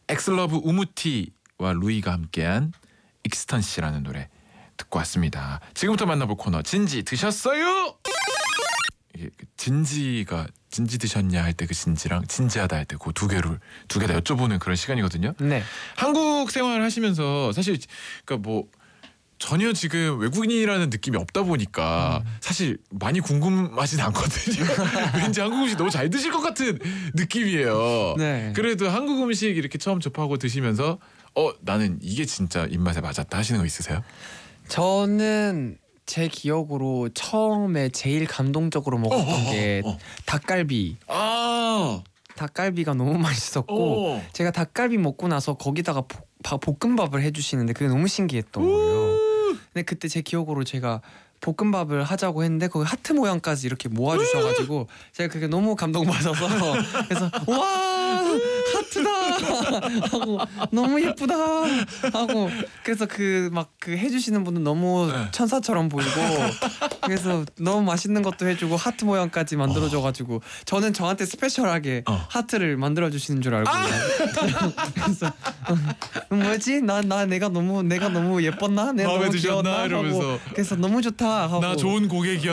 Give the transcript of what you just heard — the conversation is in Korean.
엑슬러브 우무티와 루이가 함께한 익스턴시라는 노래 듣고 왔습니다. 지금부터 만나볼 코너 진지 드셨어요? 이게 진지 드셨냐 할 때 그 진지랑 진지하다 할 때 그 두 개 다 여쭤보는 그런 시간이거든요. 네. 한국 생활을 하시면서 사실 그러니까 뭐 전혀 지금 외국인이라는 느낌이 없다 보니까 사실 많이 궁금하진 않거든요. 왠지 한국 음식 너무 잘 드실 것 같은 느낌이에요. 네. 그래도 한국 음식 이렇게 처음 접하고 드시면서 나는 이게 진짜 입맛에 맞았다 하시는 거 있으세요? 저는 제 기억으로 처음에 제일 감동적으로 먹었던 게 닭갈비. 닭갈비가 너무 맛있었고 제가 닭갈비 먹고 나서 거기다가 볶음밥을 해주시는데 그게 너무 신기했던 거예요. 근데 그때 제 기억으로 제가 볶음밥을 하자고 했는데 거기 하트 모양까지 이렇게 모아주셔가지고 제가 그게 너무 감동받아서 그래서 와 하트다 하고 너무 예쁘다 하고 그래서 그 해주시는 분은 너무 천사처럼 보이고 그래서 너무 맛있는 것도 해주고 하트 모양까지 만들어줘가지고 저는 저한테 스페셜하게 하트를 만들어주시는 줄 알고 그래서 뭐지 내가 너무 예뻤나 내가 마음에 너무 드셨나 귀여웠나 이러면서 하고 그래서 너무 좋다 하고 나 좋은 고객이야